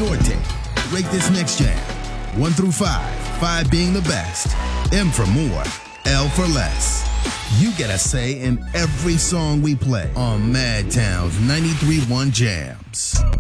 Norte. Rate this next jam. 1 through 5. 5 being the best. M for more. L for less. You get a say in every song we play on Madtown's 93.1 Jams.